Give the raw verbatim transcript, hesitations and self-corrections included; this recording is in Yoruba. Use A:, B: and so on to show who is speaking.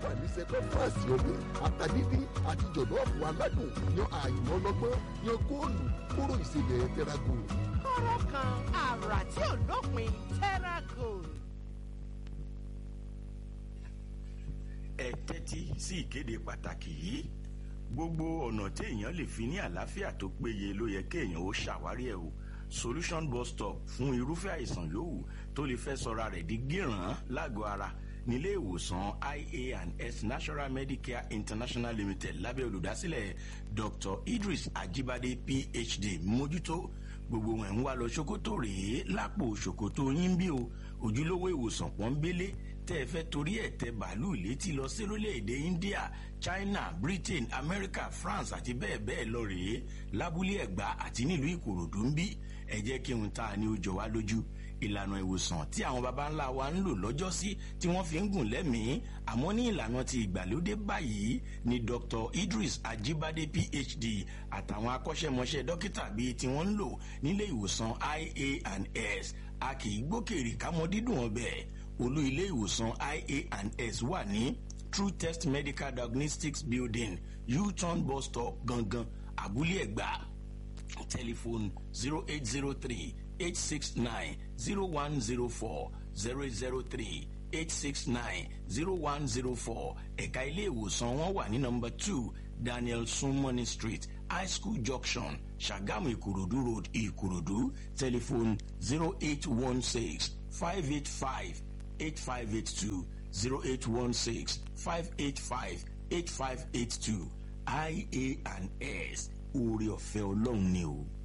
A: wà ní sẹkọfàsì omi àtàdídí àti jọ̀lọ́ọ̀fù aládùn yan ààyò ọlọ́gbọ́n yan góòlù kóró ìsebẹ̀ Terragold.
B: kọ́rọ́ kan àrà tí ò lópin Terragold.
C: ẹ tẹ́tí sí ìkéde pàtàkì yìí. Gbogbo ọ̀nà téèyàn lè fi ní àlàáfíà tó péye ló yẹ kéèyàn ó ṣàwárí ẹ̀ o. Solution bus stop fún irúfẹ́ àìsàn yòówù tó lè fẹ́ sọra rẹ̀ di gíràn lágọ̀ọ́ ara nílé ìwòsàn I A and S National Medicare International Limited lábẹ́ olùdásílẹ̀ Doctor Idris Ajibade P H D mójútó. Gbogbo wọn ń wá lọ ṣòkòtò rèé lápò ṣòkòtò yín bí o. Ojúlówó ìwòsàn pọ́nbélé tẹ́ ẹ fẹ́ torí ẹ̀ tẹ bàálù létí lọ sí orílẹ̀-èdè India, China, Britain, America, France àti bẹ́ẹ̀ bẹ́ẹ̀ lọ rèé lábúlé Ẹ̀gbá àti nílùú Ìkòròdú ń bí. Ẹ jẹ́ kí n ta ni ó jọ wá lójú. Ìlànà ìwòsàn tí àwọn baba ńlá wa ń lò lọ́jọ́sí tí wọ́n fi ń gùn lẹ́mìí àmọ́ ní ìlànà ti ìgbàlódé báyìí ni Doctor Idris Ajibade P H D àtàwọn akọ́ṣẹ́mọṣẹ́ dókítà bíi tí wọ́n ń lò nílé ìwòsàn I A and S. A kì í gbókèrè kámọ́ dídùn ọbẹ̀. Olú ilé ìwòsàn I A and S wà ní True Test Medical Diagnostics Building, U-turn bus stop gangan, Abúlé Ẹ̀gbá. Telephone zero eight zero three eight six nine zero one zero four zero zero three eight six nine zero one zero four. Ẹ̀ka ilé ìwòsàn wọn wà ní number two Daniel Sumoni Street, High School Junction, Ṣàgámù Ìkòròdú Road, Ìkòròdú. Telephone zero eight one six five eight five eight five eight two zero eight one six five eight five eight five eight two. I A and S, oore ọ̀fẹ́ Ọlọ́run ni o.